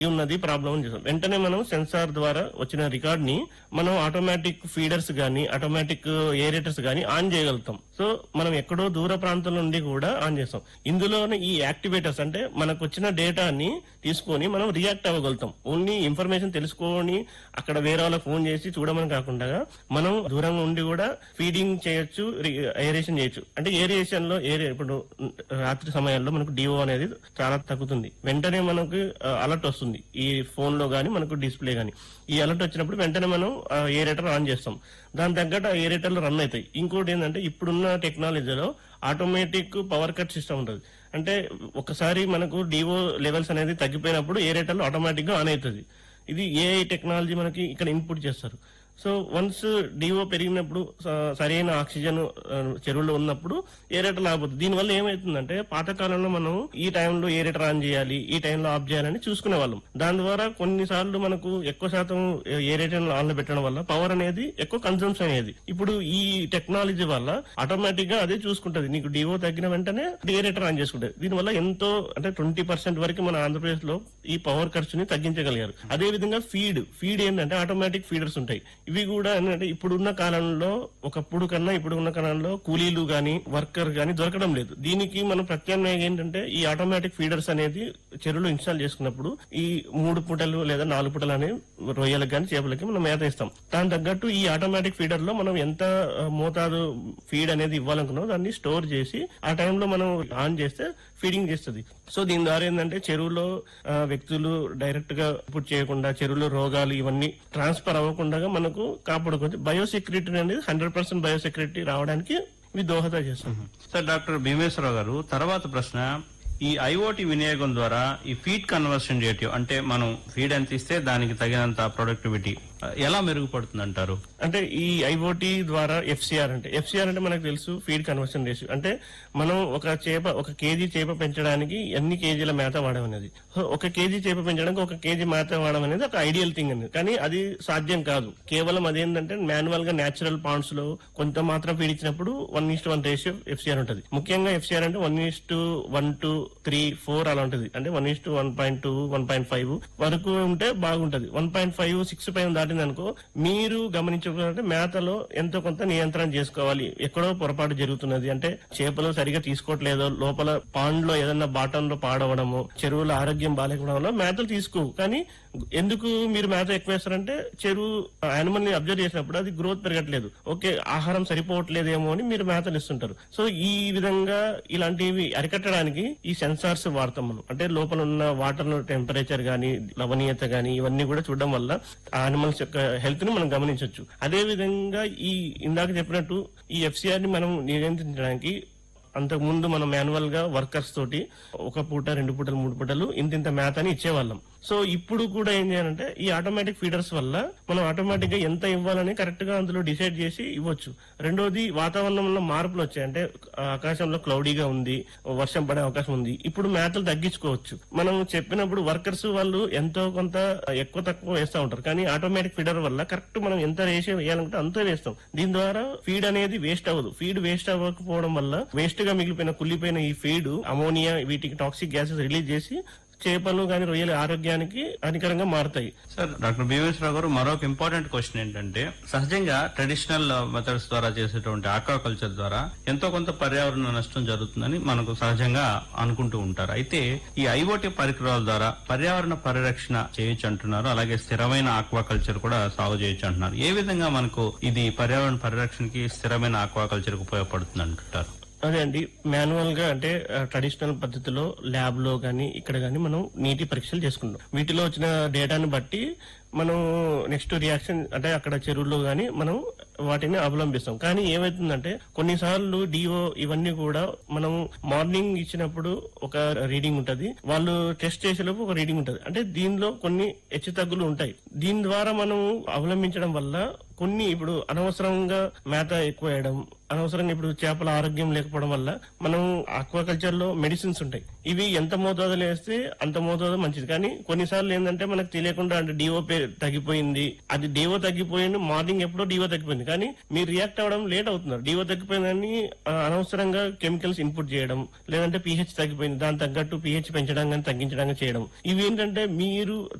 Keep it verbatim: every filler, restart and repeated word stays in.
ఉన్నది ప్రాబ్లం అని చూస్తాం. వెంటనే మనం సెన్సార్ ద్వారా వచ్చిన రికార్డ్ ని మనం ఆటోమేటిక్ ఫీడర్స్ గానీ ఆటోమేటిక్ ఏరేటర్స్ గానీ ఆన్ చేయగలుగుతాం. సో మనం ఎక్కడో దూర ప్రాంతం నుండి కూడా ఆన్ చేస్తాం. ఇందులోనే ఈ యాక్టివేటర్స్ అంటే మనకు వచ్చిన డేటాని తీసుకొని మనం రియాక్ట్ అవ్వగలుగుతాం. ఓన్లీ ఇన్ఫర్మేషన్ తెలుసుకొని అక్కడ వేరే వాళ్ళకి ఫోన్ చేసి చూడమని కాకుండా మనం దూరంగా ఉండి కూడా ఫీడింగ్ చేయొచ్చు, ఏరేషన్ చేయొచ్చు. అంటే ఏరియేషన్ లో ఏరే ఇప్పుడు రాత్రి సమయాల్లో మనకు డిఓ అనేది చాలా తగ్గుతుంది. వెంటనే మనకు అలర్ట్ వస్తుంది ఈ ఫోన్ లో గానీ మనకు డిస్ప్లే గానీ. ఈ అలర్ట్ వచ్చినప్పుడు వెంటనే మనం ఏరేటర్ ఆన్ చేస్తాం. దాని తగ్గట్టు ఆ ఏరేటర్లు రన్ అవుతాయి. ఇంకోటి ఏంటంటే ఇప్పుడున్న టెక్నాలజీలో ఆటోమేటిక్ పవర్ కట్ సిస్టమ్ ఉంటుంది. అంటే ఒకసారి మనకు డిఓ లెవెల్స్ అనేది తగ్గిపోయినప్పుడు ఏరేటర్లు ఆటోమేటిక్ గా ఆన్ అవుతుంది. ఇది ఏఐ టెక్నాలజీ మనకి ఇక్కడ ఇన్పుట్ చేస్తారు. సో వన్స్ డిఓ పెరిగినప్పుడు సరైన ఆక్సిజన్ చెరువులో ఉన్నప్పుడు ఏరేటర్ ఆగిపోతుంది. దీనివల్ల ఏమైతుందంటే పాతకాలంలో మనం ఈ టైంలో ఏరేటర్ ఆన్ చేయాలి, ఈ టైంలో ఆఫ్ చేయాలని చూసుకునే వాళ్ళం. దాని ద్వారా కొన్నిసార్లు మనకు ఎక్కువ శాతం ఏరేటర్ ఆన్ లో పెట్టడం వల్ల పవర్ అనేది ఎక్కువ కన్సంప్షన్ అయ్యేది. ఇప్పుడు ఈ టెక్నాలజీ వల్ల ఆటోమేటిక్ గా అదే చూసుకుంటది. నీకు డిఓ తగ్గిన వెంటనే ఏరేటర్ ఆన్ చేసుకుంటది. దీనివల్ల ఎంతో అంటే ట్వంటీ పర్సెంట్ వరకు మన ఆంధ్రప్రదేశ్ లో ఈ పవర్ ఖర్చుని తగ్గించగలిగారు. అదే విధంగా ఫీడ్ ఫీడ్ ఏంటంటే ఆటోమేటిక్ ఫీడర్స్ ఉంటాయి. ఇవి కూడా ఏంటంటే ఇప్పుడున్న కాలంలో ఒకప్పుడు కన్నా ఇప్పుడు ఉన్న కాలంలో కూలీలు గాని వర్కర్ గాని దొరకడం లేదు. దీనికి మనం ప్రత్యామ్నాయం ఏంటంటే ఈ ఆటోమేటిక్ ఫీడర్స్ అనేది చెరువులో ఇన్స్టాల్ చేసుకున్నప్పుడు ఈ మూడు పూటలు లేదా నాలుగు పూటలు అనేవి రొయ్యలకు గాని చేపలకి మనం మేత ఇస్తాం. దాని తగ్గట్టు ఈ ఆటోమేటిక్ ఫీడర్ లో మనం ఎంత మోతాదు ఫీడ్ అనేది ఇవ్వాలనుకున్నామో దాన్ని స్టోర్ చేసి ఆ టైంలో మనం ఆన్ చేస్తే ఫీడింగ్ చేస్తుంది. సో దీని ద్వారా ఏంటంటే చెరువులో వ్యక్తులు డైరెక్ట్ గా ఇన్పుట్ చేయకుండా చెరువులో రోగాలు ఇవన్నీ ట్రాన్స్ఫర్ అవ్వకుండా మనకు కాపాడుకోవచ్చు. బయోసెక్యూరిటీ అనేది హండ్రెడ్ పర్సెంట్ బయోసెక్యూరిటీ రావడానికి ఇవి దోహద చేస్తుంది. సార్ డాక్టర్ భీమేశ్వరరావు గారు, తర్వాత ప్రశ్న, ఈ ఐఓటీ వినియోగం ద్వారా ఈ ఫీడ్ కన్వర్షన్ రేటియో అంటే మనం ఫీడ్ ఎంత ఇస్తే దానికి తగినంత ప్రొడక్టివిటీ ఎలా మెరుగుపడుతుంది అంటారు? అంటే ఈ ఐఓటీ ద్వారా ఎఫ్సిఆర్ అంటే ఎఫ్సిఆర్ అంటే మనకు తెలుసు ఫీడ్ కన్వర్షన్ రేషియో. అంటే మనం ఒక చేప ఒక కేజీ చేప పెంచడానికి ఎన్ని కేజీల మేత వాడడం అనేది, ఒక కేజీ చేప పెంచడానికి ఒక కేజీ మేత వాడడం అనేది ఒక ఐడియల్ థింగ్ అనేది. కానీ అది సాధ్యం కాదు. కేవలం అదేంటంటే మాన్యువల్ గా నేచురల్ పాండ్స్ లో కొంత మాత్రం ఫీడ్ ఇచ్చినప్పుడు one is to one ratio FCR ఉంటుంది. ముఖ్యంగా ఎఫ్సిఆర్ అంటే one is to one to three four అలా ఉంటుంది. అంటే one is to one point two one point five వరకు ఉంటే బాగుంటది. వన్ పాయింట్ ఫైవ్ సిక్స్ పైన దాటింది అనుకో మీరు గమనించుకుంటే మేతలో ఎంతో కొంత నియంత్రణ చేసుకోవాలి. ఎక్కడో పొరపాటు జరుగుతున్నది అంటే చేపలు సరిగా తీసుకోవట్లేదో, లోపల పాండ్ లో ఏదన్నా బాటం లో పాడవడము, చెరువుల ఆరోగ్యం బాగాలేకపోవడం వల్ల మేతలు తీసుకోవు. కానీ ఎందుకు మీరు మేత ఎక్కువ వేస్తారంటే చెరువు యానిమల్ ని అబ్జర్వ్ చేసినప్పుడు అది గ్రోత్ పెరగట్లేదు, ఓకే ఆహారం సరిపోవట్లేదేమో అని మీరు మేతలు ఇస్తుంటారు. సో ఈ విధంగా ఇలాంటివి అరికట్టడానికి ఈ సెన్సార్స్ వాడతాం మనం. అంటే లోపల ఉన్న వాటర్ టెంపరేచర్ గానీ లవణీయత గానీ ఇవన్నీ కూడా చూడడం వల్ల యానిమల్స్ యొక్క హెల్త్ ని మనం గమనించవచ్చు. అదే విధంగా ఈ ఇందాక చెప్పినట్టు ఈ ఎఫ్సిఆర్ ని మనం నియంత్రించడానికి అంతకు ముందు మనం మాన్యువల్ గా వర్కర్స్ తోటి ఒక పూట రెండు పూటలు మూడు పూటలు ఇంత ఇంత మేతని ఇచ్చేవాళ్ళం. సో ఇప్పుడు కూడా ఏం చేయాలంటే ఈ ఆటోమేటిక్ ఫీడర్స్ వల్ల మనం ఆటోమేటిక్ గా ఎంత ఇవ్వాలని కరెక్ట్ గా అందులో డిసైడ్ చేసి ఇవ్వచ్చు. రెండోది వాతావరణంలో మార్పులు వచ్చాయి. అంటే ఆకాశంలో క్లౌడీగా ఉంది, వర్షం పడే అవకాశం ఉంది, ఇప్పుడు మేతలు తగ్గించుకోవచ్చు. మనం చెప్పినప్పుడు వర్కర్స్ వాళ్ళు ఎంతో కొంత ఎక్కువ తక్కువ వేస్తూ ఉంటారు. కానీ ఆటోమేటిక్ ఫీడర్ వల్ల కరెక్ట్ మనం ఎంత రేషియో వేయాలంటే అంతే వేస్తాం. దీని ద్వారా ఫీడ్ అనేది వేస్ట్ అవ్వదు. ఫీడ్ వేస్ట్ అవ్వకపోవడం వల్ల వేస్ట్ గా మిగిలిపోయిన కుళ్ళిపోయిన ఈ ఫీడ్ అమోనియా వీటికి టాక్సిక్ గ్యాసెస్ రిలీజ్ చేసి చేపలు కానీ రొయ్యల ఆరోగ్యానికి హానికరంగా మారుతాయి. సార్ డాక్టర్ భీమేశ్వరరావు గారు, మరొక ఇంపార్టెంట్ క్వశ్చన్ ఏంటంటే సహజంగా ట్రెడిషనల్ మెథడ్స్ ద్వారా చేసేటువంటి ఆక్వాకల్చర్ ద్వారా ఎంతో కొంత పర్యావరణ నష్టం జరుగుతుందని మనకు సహజంగా అనుకుంటూ ఉంటారు. అయితే ఈ ఐఓటీ పరికరాల ద్వారా పర్యావరణ పరిరక్షణ చేయొచ్చు అంటున్నారు, అలాగే స్థిరమైన ఆక్వాకల్చర్ కూడా సాగు చేయొచ్చు అంటున్నారు. ఏ విధంగా మనకు ఇది పర్యావరణ పరిరక్షణకి స్థిరమైన ఆక్వాకల్చర్ కు ఉపయోగపడుతుంది అంటుంటారు? అదే అండి, మాన్యువల్ గా అంటే ట్రెడిషనల్ పద్ధతిలో ల్యాబ్ లో గానీ ఇక్కడ గానీ మనం నీటి పరీక్షలు చేసుకుంటాం. వీటిలో వచ్చిన డేటాను బట్టి మనం నెక్స్ట్ రియాక్షన్ అంటే అక్కడ చెరువుల్లో గానీ మనం వాటిని అవలంబిస్తాం. కానీ ఏమైతుందంటే కొన్నిసార్లు డిఓ ఇవన్నీ కూడా మనం మార్నింగ్ ఇచ్చినప్పుడు ఒక రీడింగ్ ఉంటది, వాళ్ళు టెస్ట్ చేసేలోపు ఒక రీడింగ్ ఉంటది. అంటే దీనిలో కొన్ని హెచ్చు తగ్గులు ఉంటాయి. దీని ద్వారా మనం అవలంబించడం వల్ల కొన్ని ఇప్పుడు అనవసరంగా మేత ఎక్కువ వేయడం, అనవసరంగా ఇప్పుడు చేపల ఆరోగ్యం లేకపోవడం వల్ల మనం ఆక్వాకల్చర్ లో మెడిసిన్స్ ఉంటాయి. ఇవి ఎంత మోతాదులో వేస్తే అంత మోతాదు మంచిది. కానీ కొన్నిసార్లు ఏంటంటే మనకు తెలియకుండా అంటే డిఓ తగ్గిపోయింది, అది డిఓ తగ్గిపోయింది, మార్నింగ్ ఎప్పుడో డిఓ తగ్గిపోయింది, కానీ మీరు రియాక్ట్ అవ్వడం లేట్ అవుతున్నారు. డిఓ తగ్గిపోయిందని ఆ, అనవసరంగా కెమికల్స్ ఇన్పుట్ చేయడం, లేదంటే పీహెచ్ తగ్గిపోయింది దాని తగ్గట్టు పీహెచ్ పెంచడం కానీ తగ్గించడం కానీ చేయడం, ఇవి ఏంటంటే మీరు